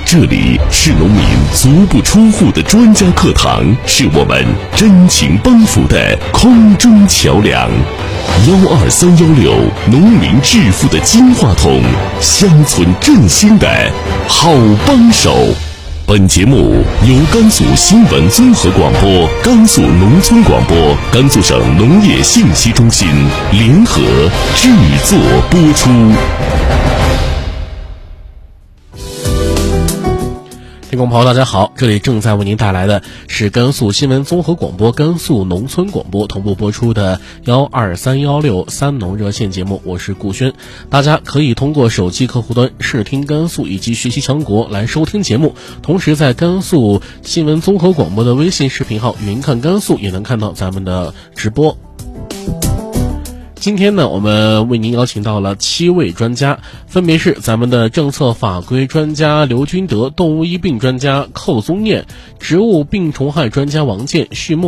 这里是农民足不出户的专家课堂，是我们真情帮扶的空中桥梁。12316农民致富的金话筒，乡村振兴的好帮手。本节目由甘肃新闻综合广播、甘肃农村广播、甘肃省农业信息中心联合制作播出。 听众朋友大家好，这里正在为您带来的是甘肃新闻综合广播、甘肃农村广播同步播出的12316三农热线节目，我是顾轩。大家可以通过手机客户端视听甘肃以及学习强国来收听节目，同时在甘肃新闻综合广播的微信视频号云看甘肃也能看到咱们的直播。今天呢，我们为您邀请到了7位专家，分别是咱们的政策法规专家刘军德、动物医病专家寇宗彦、植物病虫害专家王健、畜牧